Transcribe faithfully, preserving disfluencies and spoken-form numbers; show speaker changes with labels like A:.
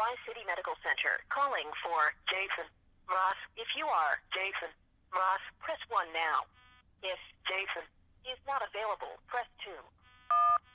A: Tri-City Medical Center. Calling for Jason Ross. If you are Jason Ross, press one now. If Jason is not available, press two.